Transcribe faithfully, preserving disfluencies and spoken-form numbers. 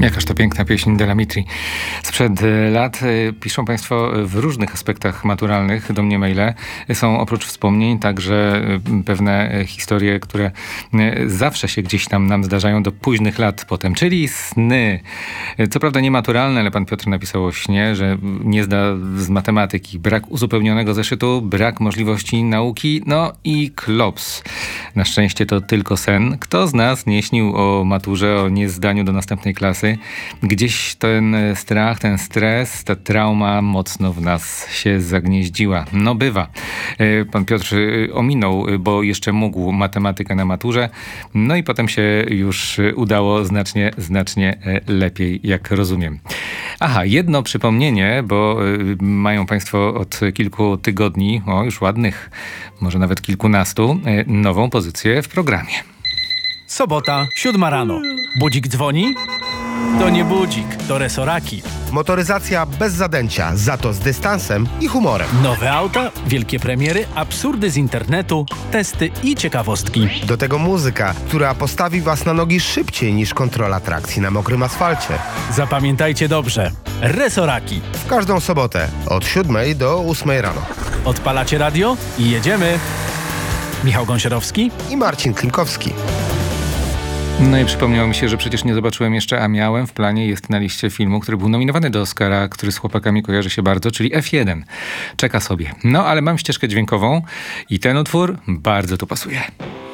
Jakaż to piękna pieśń Della Mitri. Sprzed lat piszą Państwo w różnych aspektach maturalnych do mnie maile. Są oprócz wspomnień także pewne historie, które zawsze się gdzieś tam nam zdarzają do późnych lat potem, czyli sny. Co prawda nie maturalne, ale pan Piotr napisał o śnie, że nie zda z matematyki. Brak uzupełnionego zeszytu, brak możliwości nauki, no i klops. Na szczęście to tylko sen. Kto z nas nie śnił o maturze, o niezdaniu do następnej klasy? Gdzieś ten strach, ten stres, ta trauma mocno w nas się zagnieździła. No bywa. Pan Piotr ominął, bo jeszcze mógł matematykę na maturze. No i potem się już udało znacznie, znacznie lepiej, jak rozumiem. Aha, jedno przypomnienie, bo mają Państwo od kilku tygodni, o już ładnych, może nawet kilkunastu, nową pozycję w programie. Sobota, siódma rano. Budzik dzwoni? To nie budzik, to resoraki. Motoryzacja bez zadęcia, za to z dystansem i humorem. Nowe auta, wielkie premiery, absurdy z internetu, testy i ciekawostki. Do tego muzyka, która postawi was na nogi szybciej niż kontrola trakcji na mokrym asfalcie. Zapamiętajcie dobrze. Resoraki. W każdą sobotę od siódmej do ósmej rano. Odpalacie radio i jedziemy. Michał Gąsiorowski I Marcin Klinkowski. No i przypomniało mi się, że przecież nie zobaczyłem jeszcze, a miałem w planie, jest na liście filmu, który był nominowany do Oscara, który z chłopakami kojarzy się bardzo, czyli F jeden. Czeka sobie. No ale mam ścieżkę dźwiękową i ten utwór bardzo tu pasuje.